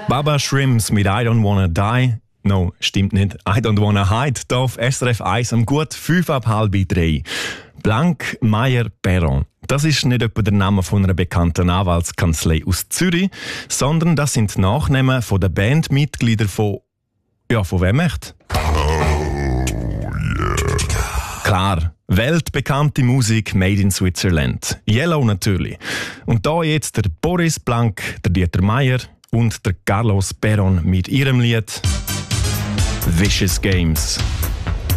Baba Shrimps mit I Don't Wanna Die. No, stimmt nicht. I Don't Wanna Hide. Hier auf SRF 1 um gut 2:30. Blank Meyer Perron. Das ist nicht etwa der Name von einer bekannten Anwaltskanzlei aus Zürich, sondern das sind die Nachnamen von den Bandmitgliedern von... Ja, von wem echt? Klar, weltbekannte Musik made in Switzerland. Yellow natürlich. Und da jetzt der Boris Blank, der Dieter Meier und der Carlos Perron mit ihrem Lied Vicious Games.